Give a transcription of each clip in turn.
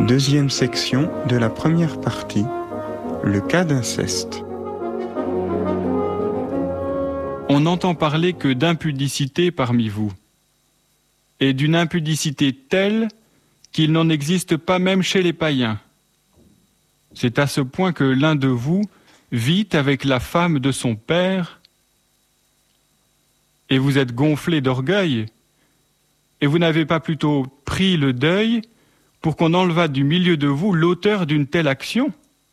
Deuxième section de la première partie, le cas d'inceste. On n'entend parler que d'impudicité parmi vous, et d'une impudicité telle qu'il n'en existe pas même chez les païens. C'est à ce point que l'un de vous vit avec la femme de son père, et vous êtes gonflé d'orgueil, et vous n'avez pas plutôt pris le deuil pour qu'on enlevât du milieu de vous l'auteur d'une telle action?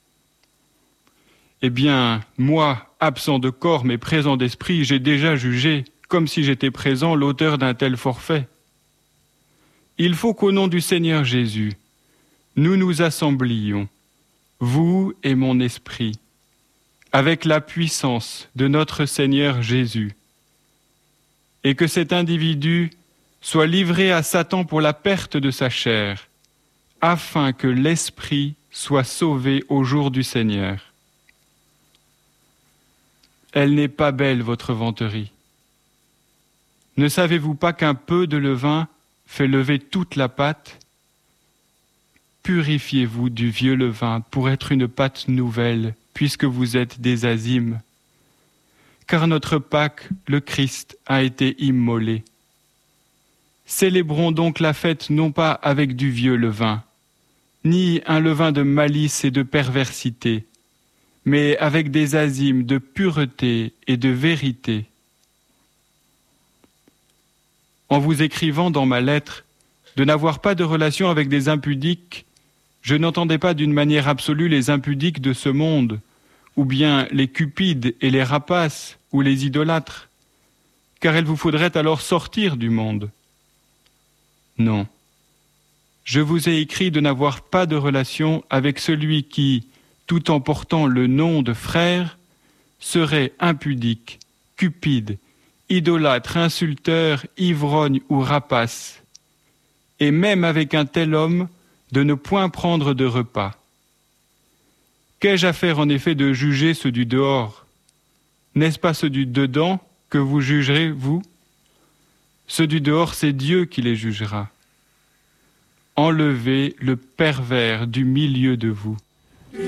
Eh bien, moi, absent de corps mais présent d'esprit, j'ai déjà jugé, comme si j'étais présent, l'auteur d'un tel forfait. Il faut qu'au nom du Seigneur Jésus, nous nous assemblions, vous et mon esprit, avec la puissance de notre Seigneur Jésus, et que cet individu soit livré à Satan pour la perte de sa chair, afin que l'esprit soit sauvé au jour du Seigneur. Elle n'est pas belle, votre vanterie. Ne savez-vous pas qu'un peu de levain fait lever toute la pâte? Purifiez-vous du vieux levain pour être une pâte nouvelle, puisque vous êtes des azimes. Car notre Pâque, le Christ, a été immolé. Célébrons donc la fête non pas avec du vieux levain, ni un levain de malice et de perversité, mais avec des azimes de pureté et de vérité. En vous écrivant dans ma lettre de n'avoir pas de relation avec des impudiques, je n'entendais pas d'une manière absolue les impudiques de ce monde, ou bien les cupides et les rapaces, ou les idolâtres, car il vous faudrait alors sortir du monde. Non. Je vous ai écrit de n'avoir pas de relation avec celui qui, tout en portant le nom de frère, serait impudique, cupide, idolâtre, insulteur, ivrogne ou rapace, et même avec un tel homme, de ne point prendre de repas. Qu'ai-je à faire en effet de juger ceux du dehors? N'est-ce pas ceux du dedans que vous jugerez, vous? Ceux du dehors, c'est Dieu qui les jugera. Enlevez le pervers du milieu de vous.